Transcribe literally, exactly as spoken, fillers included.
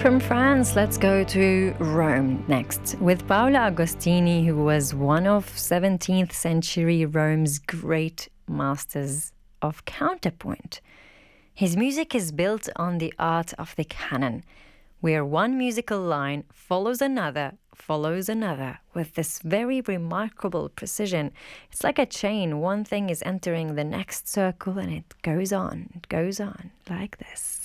From France, let's go to Rome next, with Paolo Agostini, who was one of seventeenth century Rome's great masters of counterpoint. His music is built on the art of the canon, where one musical line follows another, follows another, with this very remarkable precision. It's like a chain. One thing is entering the next circle, and it goes on, it goes on, like this.